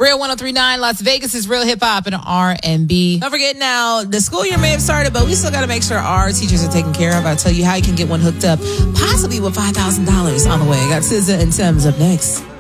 Real 103.9 Las Vegas is real hip hop and R&B. Don't forget now, the school year may have started, but we still got to make sure our teachers are taken care of. I'll tell you how you can get one hooked up, possibly with $5,000 on the way. I got SZA and Sims up next.